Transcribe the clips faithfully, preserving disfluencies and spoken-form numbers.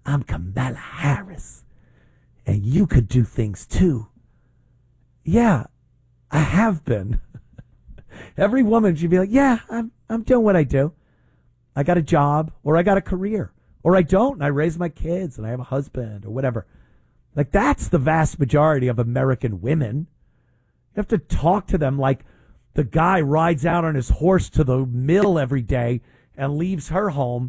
I'm Kamala Harris, and you could do things too. Yeah, I have been. Every woman should be like, yeah, I'm I'm doing what I do. I got a job, or I got a career, or I don't, and I raise my kids, and I have a husband, or whatever. Like, that's the vast majority of American women. You have to talk to them like the guy rides out on his horse to the mill every day and leaves her home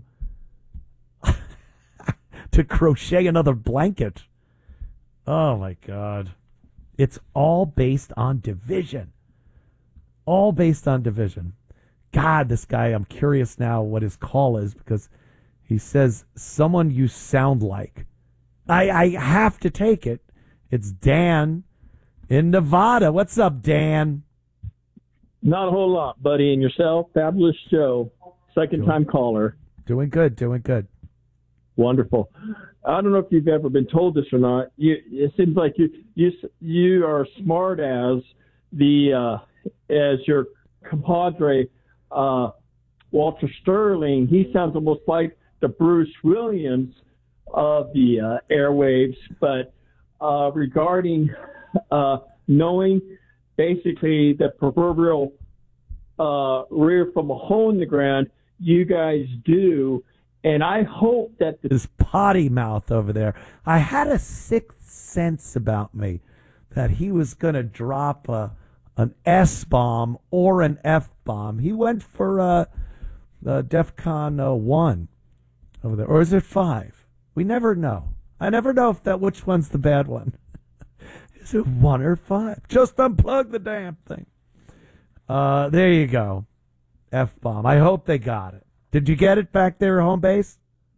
to crochet another blanket. Oh, my God. It's all based on division. All based on division. God, this guy, I'm curious now what his call is, because he says, someone you sound like. I, I have to take it. It's Dan in Nevada. What's up, Dan? Not a whole lot, buddy. And yourself? Fabulous show. Second time caller. Doing good, doing good. Wonderful. I don't know if you've ever been told this or not. You, it seems like you you you are smart as the uh, as your compadre uh, Walter Sterling. He sounds almost like the Bruce Williams of the uh, airwaves. But uh, regarding uh, knowing basically the proverbial uh, rear from a hole in the ground, you guys do. And I hope that the his potty mouth over there. I had a sixth sense about me that he was going to drop a, an S bomb or an F bomb. He went for uh, uh, DEFCON uh, one over there, or is it five? We never know. I never know if that which one's the bad one. Is it one or five? Just unplug the damn thing. Uh, there you go, F bomb. I hope they got it. Did you get it back there at home base?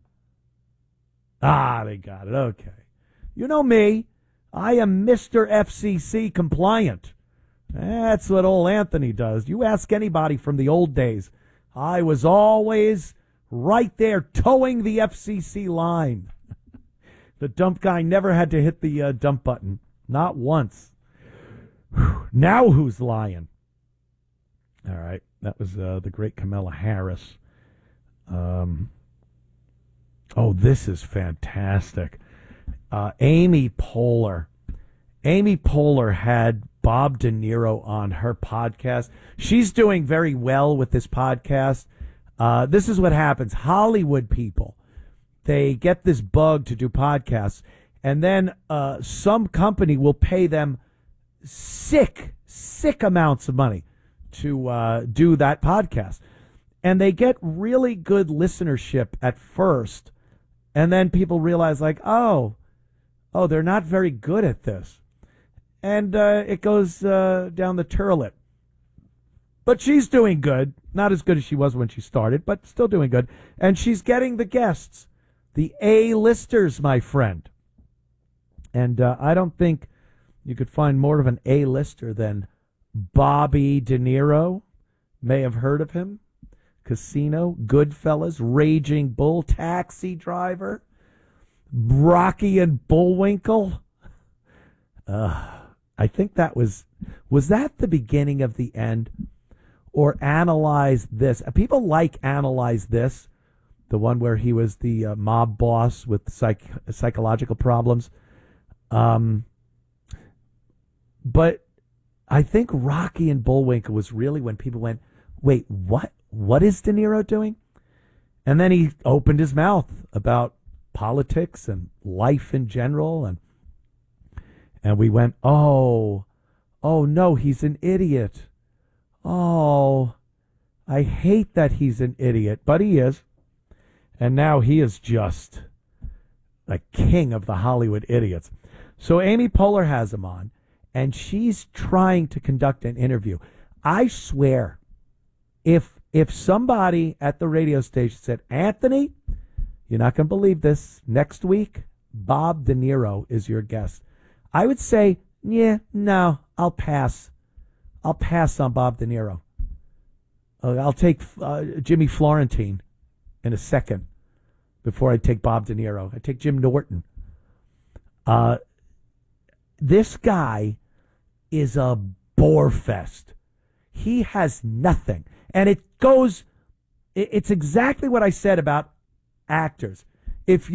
Ah, they got it. Okay. You know me. I am Mister F C C compliant. That's what old Anthony does. You ask anybody from the old days. I was always right there towing the F C C line. The dump guy never had to hit the uh, dump button. Not once. Whew. Now who's lying? All right. That was uh, the great Kamala Harris. Um. Oh, this is fantastic. Uh, Amy Poehler. Amy Poehler had Bob De Niro on her podcast. She's doing very well with this podcast. Uh, this is what happens. Hollywood people, they get this bug to do podcasts, and then uh, some company will pay them sick, sick amounts of money to uh, do that podcast. And they get really good listenership at first, and then people realize, like, oh, oh, they're not very good at this. And uh, it goes uh, down the turlet. But she's doing good. Not as good as she was when she started, but still doing good. And she's getting the guests, the A-listers, my friend. And uh, I don't think you could find more of an A-lister than Bobby De Niro. May have heard of him. Casino, Goodfellas, Raging Bull, Taxi Driver, Rocky and Bullwinkle. Uh, I think that was, was that the beginning of the end? Or Analyze This? People like Analyze This, the one where he was the uh, mob boss with psych, psychological problems. Um, but I think Rocky and Bullwinkle was really when people went, wait, what? What is De Niro doing? And then he opened his mouth about politics and life in general. And and we went, oh, oh, no, he's an idiot. Oh, I hate that he's an idiot, but he is. And now he is just the king of the Hollywood idiots. So Amy Poehler has him on, and she's trying to conduct an interview. I swear, if if somebody at the radio station said, Anthony, you're not going to believe this, next week, Bob De Niro is your guest, I would say, yeah, no, I'll pass. I'll pass on Bob De Niro. Uh, I'll take uh, Jimmy Florentine in a second before I take Bob De Niro. I take Jim Norton. Uh, this guy is a bore fest. He has nothing. And it goes, it's exactly what I said about actors. If